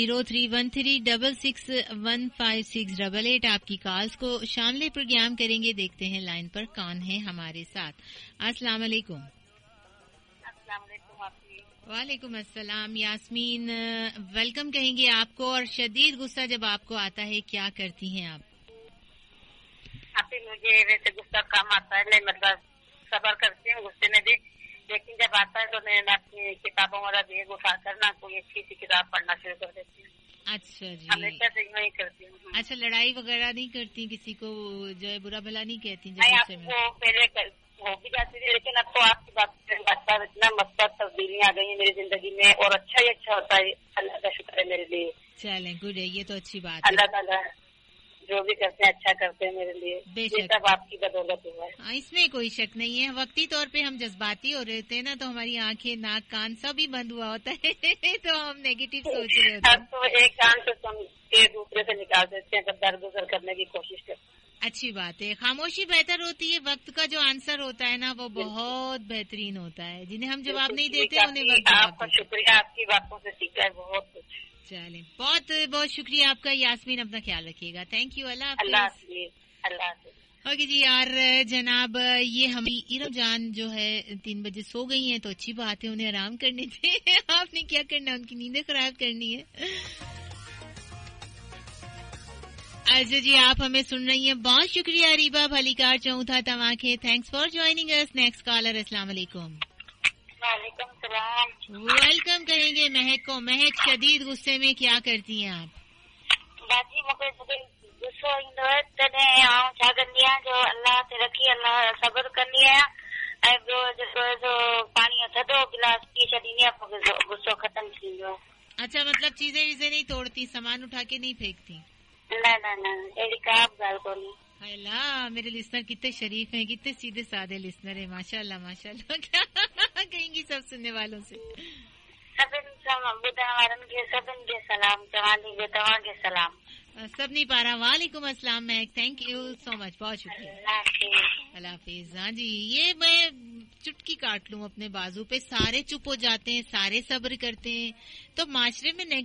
0313661568 آپ کی کالز کو شامل پروگرام کریں گے. دیکھتے ہیں لائن پر کون ہے ہمارے ساتھ. السلام علیکم. السلام علیکم. وعلیکم السلام. یاسمین ویلکم کہیں گے آپ کو. اور شدید غصہ جب آپ کو آتا ہے کیا کرتی ہیں آپ؟ مجھے ویسے غصہ کم آتا ہے, میں مطلب صبر کرتی ہوں غصے میں بھی, لیکن جب آتا ہے تو میں اپنی کتابوں والا بیگ اٹھا کر نہ کوئی اچھی سی کتاب پڑھنا شروع کر دیتی ہوں. اچھا جی, ہمیشہ سے یوں ہی کرتی ہوں. اچھا, لڑائی وغیرہ نہیں کرتی, کسی کو جو ہے برا بھلا نہیں کہتی؟ نہیں, آپ کو پہلے ہو بھی جاتی تھی, لیکن اب تو آپ کی بات اتنا مثبت تبدیلیاں آ گئی ہیں میری زندگی میں, اور اچھا ہی اچھا ہوتا ہے. اللہ کا شکر ہے میرے لیے. چلیں گڈ ہے, یہ تو اچھی بات ہے. اللہ تعالیٰ جو بھی کرتے ہیں اچھا کرتے ہیں میرے لیے. بے یہ شک سب آپ کی بدولت ہوا ہے. اس میں کوئی شک نہیں ہے. وقتی طور پہ ہم جذباتی ہو رہے تھے نا, تو ہماری آنکھیں, ناک, کان سب ہی بند ہوا ہوتا ہے تو ہم نیگیٹو سوچ رہے ہوتے ہیں. اب تو ایک کان سے سن کے دوسرے سے نکال دیتے ہیں, درگزر کرنے کی کوشش کرتے ہیں. اچھی بات ہے. خاموشی بہتر ہوتی ہے. وقت کا جو آنسر ہوتا ہے نا وہ بہت بہترین ہوتا ہے. جنہیں ہم جواب نہیں دیتے انہیں وقت جواب آپ کا شکریہ, آپ کی باتوں سے سیکھا ہے بہت کچھ. چلیں, بہت بہت شکریہ آپ کا. یاسمین اپنا خیال رکھیے گا. Thank you. اللہ حافظ. اللہ حافظ. اللہ حافظ. اوکے جی یار جناب, یہ ہمیں ایرم جان جو ہے 3 بجے سو گئی ہیں, تو اچھی بات ہے, انہیں آرام کرنے تھے. آپ نے کیا کرنا, ان کی نیندیں خراب کرنی ہے. اچھا جی, آپ ہمیں سن رہی ہیں, بہت شکریہ. ریبا بھلیکار چوتھا تماکے, thanks for joining us. Next collar. السلام علیکم. وعلیکم السلام. ویلکم کہیں گے مہک کو. مہک شدید غصے میں کیا کرتی ہیں آپ؟ باجی مجھے غصہ تنے چھا کرنی ہے, جو اللہ سے رکھی, اللہ صبر کرنی ہے. جو پانی تھدو گلاس پی چھڈینی ہے, غصہ ختم تھی ویندو. اچھا, مطلب چیزیں نہیں توڑتی, سامان اٹھا کے نہیں پھینکتی؟ نہ ایڈی کاب گال کونی. اللہ, میرے لسنر کتنے شریف ہیں, کتنے سیدھے سادے لسنر ہیں. ماشاء اللہ ماشاء اللہ. کیا کہیں گی سب سننے والوں سے؟ سبن سلام, چوالی کے تمام کے سلام. سب نہیں پا رہا. وعلیکم السلام مہک, تھینک یو سو مچ, بہت شکریہ. اللہ حافظ. ہاں جی, یہ میں چٹکی کاٹ لوں اپنے بازو پہ, سارے چپ ہو جاتے ہیں, سارے صبر کرتے ہیں, تو معاشرے میں